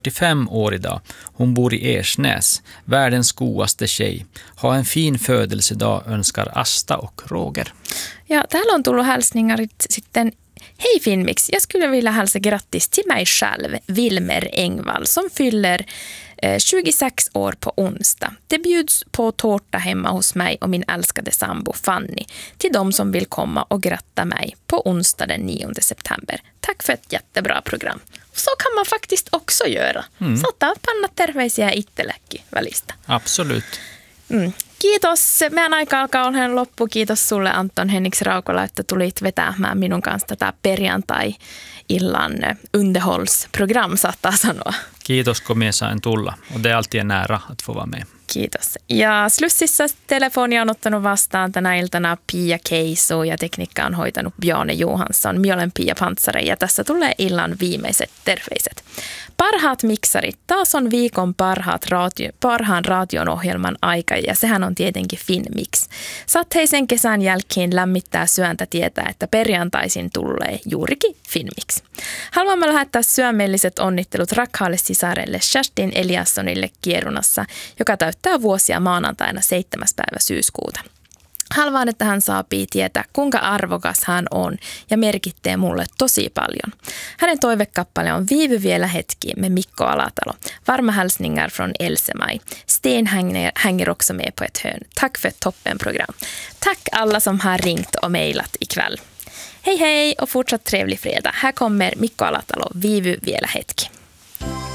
45 år idag. Hon bor i Ersnäs, världens godaste tjej. Ha en fin födelsedag önskar Asta och Roger. Ja, täällä on tullut hälsningar sitten. Hej Finmix, jag skulle vilja hälsa grattis till mig själv, Wilmer Engvall, som fyller 26 år på onsdag. Det bjuds på tårta hemma hos mig och min älskade sambo Fanny till de som vill komma och gratta mig på onsdag den 9 september. Tack för ett jättebra program. Så kan man faktiskt också göra. Saattaa panna terveisiä itsellekin välistä. Absolut. Kiitos. Meidän aika alkaa olla loppu. Kiitos sulle Anton Henriks Raukola, että tulit vetämään minun kanssa tätä perjantai-illan underhållsprogram, saattaa sanoa. Kiitos kun minä sain tulla. Och det är alltid en ära att få vara med. Kiitos. Ja Slussissa telefonia on ottanut vastaan tänä iltana Pia Keisu ja tekniikka on hoitanut Bjarne Johansson. Minä olen Pia Pantsare ja tässä tulee illan viimeiset terveiset. Parhaat miksarit. Taas on viikon parhaan radion ohjelman aika ja sehän on tietenkin Finmix. Sateisen kesän jälkeen lämmittää syöntä tietää, että perjantaisin tulee juurikin Finmix. Haluamme lähettää syömelliset onnittelut rakkaalle sisarelle Kerstin Eliassonille Kierunassa, joka täyttää vuosia maanantaina 7. päivä syyskuuta. Haluan, että hän saapii tietää, kuinka arvokas hän on ja merkittää mulle tosi paljon. Hänen toivekappale on Viivy vielä hetki med Mikko Alatalo. Varma hälsningar från Else-Maj. Sten hänger också med på ett hörn. Tack för ett toppenprogram. Tack alla som har ringt och mejlat ikväll. Hej hej och fortsatt trevlig fredag. Här kommer Mikko Alatalo, Viivy vielä hetki.